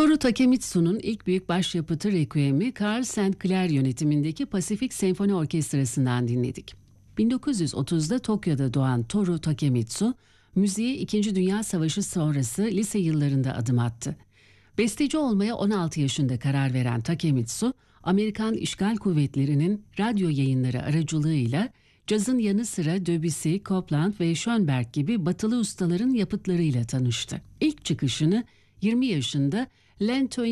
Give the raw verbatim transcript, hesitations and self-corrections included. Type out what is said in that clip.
Toru Takemitsu'nun ilk büyük başyapıtı Requiem'i Carl Saint Clair yönetimindeki Pasifik Senfoni Orkestrası'ndan dinledik. bin dokuz yüz otuzda Tokyo'da doğan Toru Takemitsu, müziğe İkinci Dünya Savaşı sonrası lise yıllarında adım attı. Besteci olmaya on altı yaşında karar veren Takemitsu, Amerikan işgal kuvvetlerinin radyo yayınları aracılığıyla cazın yanı sıra Debussy, Copland ve Schönberg gibi batılı ustaların yapıtlarıyla tanıştı. İlk çıkışını yirmi yaşında Lento